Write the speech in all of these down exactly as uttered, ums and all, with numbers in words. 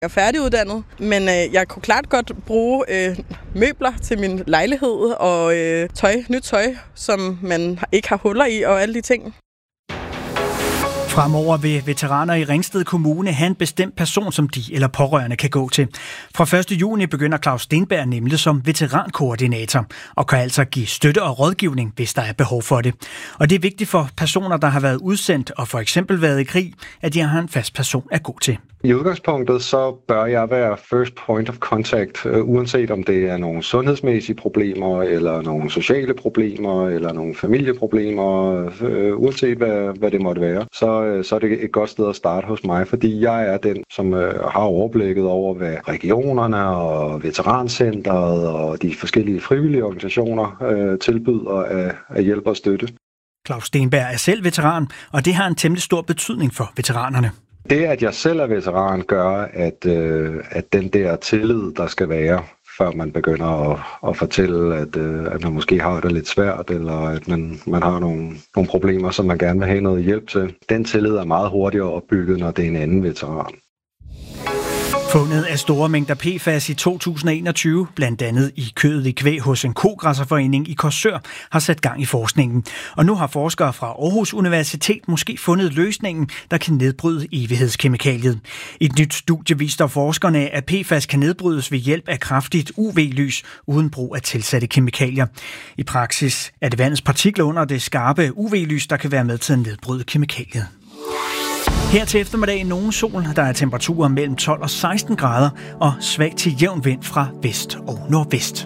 Jeg er færdiguddannet, men øh, jeg kunne klart godt bruge øh, møbler til min lejlighed og øh, tøj, nyt tøj, som man ikke har huller i og alle de ting. Fremover vil veteraner i Ringsted Kommune have en bestemt person, som de eller pårørende kan gå til. Fra første juni begynder Claus Stenberg nemlig som veterankoordinator og kan altså give støtte og rådgivning, hvis der er behov for det. Og det er vigtigt for personer, der har været udsendt og for eksempel været i krig, at de har en fast person at gå til. I udgangspunktet så bør jeg være first point of contact, uanset om det er nogle sundhedsmæssige problemer, eller nogle sociale problemer, eller nogle familieproblemer, uanset hvad, hvad det måtte være, så, så er det et godt sted at starte hos mig, fordi jeg er den, som har overblikket over, hvad regionerne og veterancentret og de forskellige frivillige organisationer øh, tilbyder af, af hjælp og støtte. Claus Stenberg er selv veteran, og det har en temmelig stor betydning for veteranerne. Det, at jeg selv er veteran, gør, at, øh, at den der tillid, der skal være, før man begynder at, at fortælle, at, øh, at man måske har det lidt svært, eller at man, man har nogle, nogle problemer, som man gerne vil have noget hjælp til, den tillid er meget hurtigere opbygget, når det er en anden veteran. Fundet af store mængder P F A S i to tusind og enogtyve, blandt andet i kødet i kvæg hos en kogræsserforening i Korsør, har sat gang i forskningen. Og nu har forskere fra Aarhus Universitet måske fundet løsningen, der kan nedbryde evighedskemikaliet. I et nyt studie viste forskerne, at P F A S kan nedbrydes ved hjælp af kraftigt U V-lys uden brug af tilsatte kemikalier. I praksis er det vandets partikler under det skarpe U V-lys, der kan være med til at nedbryde kemikaliet. Her til eftermiddag nogen sol, der er temperaturer mellem tolv og seksten grader og svag til jævn vind fra vest og nordvest.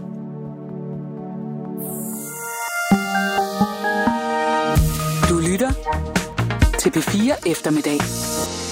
Du lytter til P fire eftermiddag.